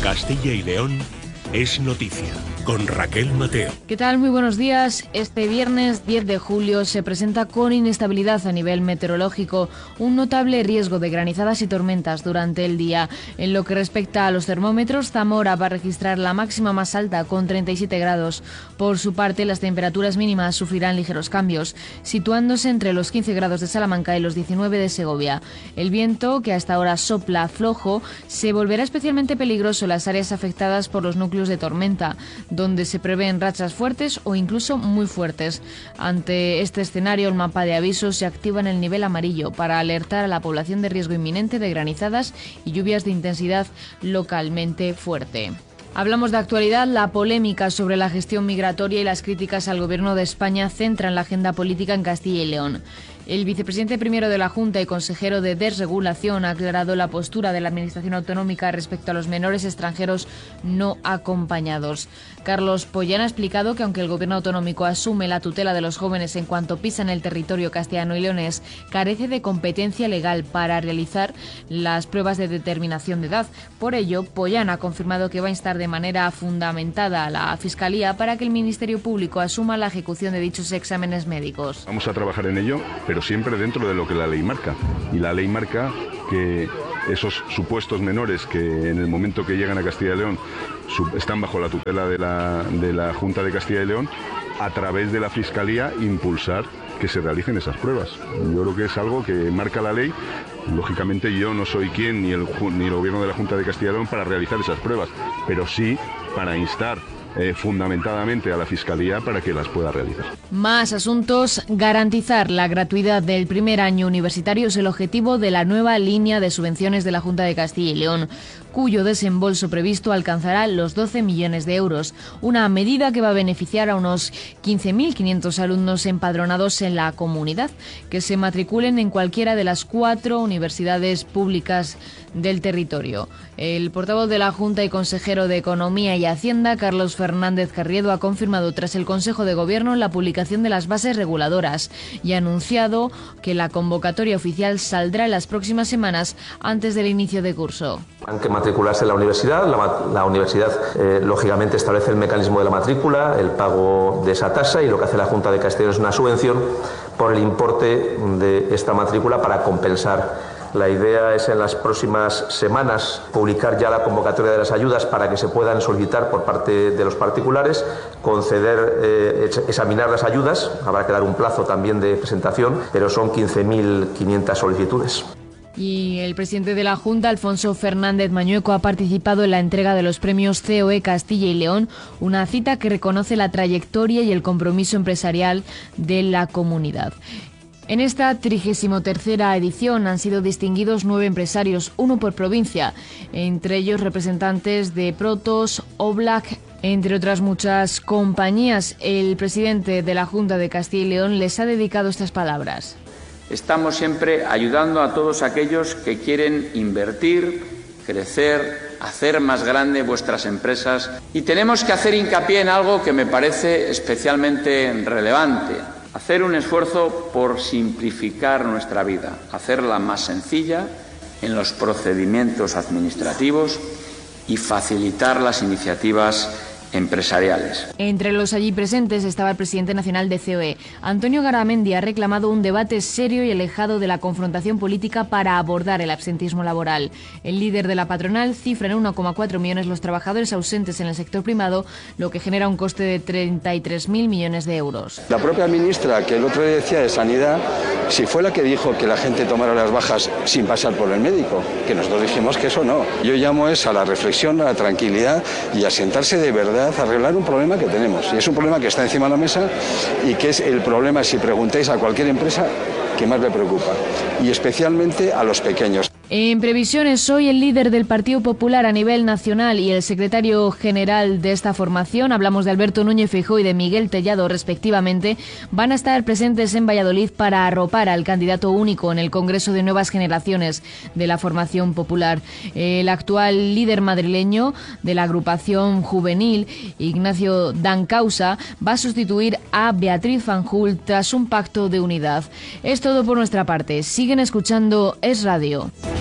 Castilla y León es noticia, con Raquel Mateo. ¿Qué tal? Muy buenos días. Este viernes 10 de julio se presenta con inestabilidad a nivel meteorológico un notable riesgo de granizadas y tormentas durante el día. En lo que respecta a los termómetros, Zamora va a registrar la máxima más alta con 37 grados. Por su parte, las temperaturas mínimas sufrirán ligeros cambios, situándose entre los 15 grados de Salamanca y los 19 de Segovia. El viento, que hasta ahora sopla flojo, se volverá especialmente peligroso en las áreas afectadas por los núcleos de tormenta, donde se prevén rachas fuertes o incluso muy fuertes. Ante este escenario, el mapa de avisos se activa en el nivel amarillo para alertar a la población de riesgo inminente de granizadas y lluvias de intensidad localmente fuerte. Hablamos de actualidad. La polémica sobre la gestión migratoria y las críticas al Gobierno de España centran la agenda política en Castilla y León. El vicepresidente primero de la Junta y consejero de Desregulación ha aclarado la postura de la Administración autonómica respecto a los menores extranjeros no acompañados. Carlos Pollán ha explicado que aunque el Gobierno autonómico asume la tutela de los jóvenes en cuanto pisan el territorio castellano y leonés, carece de competencia legal para realizar las pruebas de determinación de edad. Por ello, Pollán ha confirmado que va a instar de manera fundamentada a la Fiscalía para que el Ministerio Público asuma la ejecución de dichos exámenes médicos. Vamos a trabajar en ello, pero siempre dentro de lo que la ley marca. Y la ley marca que esos supuestos menores que en el momento que llegan a Castilla y León están bajo la tutela de la Junta de Castilla y León, a través de la Fiscalía impulsar que se realicen esas pruebas. Yo creo que es algo que marca la ley. Lógicamente yo no soy quien ni el Gobierno de la Junta de Castilla y León para realizar esas pruebas, pero sí para instar fundamentadamente a la Fiscalía para que las pueda realizar. Más asuntos. Garantizar la gratuidad del primer año universitario es el objetivo de la nueva línea de subvenciones de la Junta de Castilla y León, cuyo desembolso previsto alcanzará los 12 millones de euros, una medida que va a beneficiar a unos 15.500 alumnos empadronados en la comunidad, que se matriculen en cualquiera de las 4 universidades públicas del territorio. El portavoz de la Junta y consejero de Economía y Hacienda, Carlos Fernández Carriedo, ha confirmado tras el Consejo de Gobierno la publicación de las bases reguladoras y ha anunciado que la convocatoria oficial saldrá en las próximas semanas antes del inicio de curso. Hay que matricularse en la universidad. La universidad, lógicamente, establece el mecanismo de la matrícula, el pago de esa tasa, y lo que hace la Junta de Castilla y León es una subvención por el importe de esta matrícula para compensar. La idea es en las próximas semanas publicar ya la convocatoria de las ayudas para que se puedan solicitar por parte de los particulares, conceder, examinar las ayudas. Habrá que dar un plazo también de presentación, pero son 15.500 solicitudes. Y el presidente de la Junta, Alfonso Fernández Mañueco, ha participado en la entrega de los premios COE Castilla y León, una cita que reconoce la trayectoria y el compromiso empresarial de la comunidad. En esta 33ª edición han sido distinguidos 9 empresarios, uno por provincia, entre ellos representantes de Protos, Oblak, entre otras muchas compañías. El presidente de la Junta de Castilla y León les ha dedicado estas palabras. Estamos siempre ayudando a todos aquellos que quieren invertir, crecer, hacer más grande vuestras empresas, y tenemos que hacer hincapié en algo que me parece especialmente relevante: hacer un esfuerzo por simplificar nuestra vida, hacerla más sencilla en los procedimientos administrativos y facilitar las iniciativas empresariales. Entre los allí presentes estaba el presidente nacional de COE. Antonio Garamendi ha reclamado un debate serio y alejado de la confrontación política para abordar el absentismo laboral. El líder de la patronal cifra en 1,4 millones los trabajadores ausentes en el sector privado, lo que genera un coste de 33.000 millones de euros. La propia ministra, que el otro día decía de Sanidad, si fue la que dijo que la gente tomara las bajas sin pasar por el médico, que nosotros dijimos que eso no. Yo llamo a la reflexión, a la tranquilidad y a sentarse de verdad a arreglar un problema que tenemos. Y es un problema que está encima de la mesa y que es el problema, si preguntáis a cualquier empresa, que más le preocupa. Y especialmente a los pequeños. En previsiones, hoy el líder del Partido Popular a nivel nacional y el secretario general de esta formación, hablamos de Alberto Núñez Feijóo y de Miguel Tellado respectivamente, van a estar presentes en Valladolid para arropar al candidato único en el Congreso de Nuevas Generaciones de la formación popular. El actual líder madrileño de la agrupación juvenil, Ignacio Dancausa, va a sustituir a Beatriz Fanjul tras un pacto de unidad. Es todo por nuestra parte. Siguen escuchando Es Radio.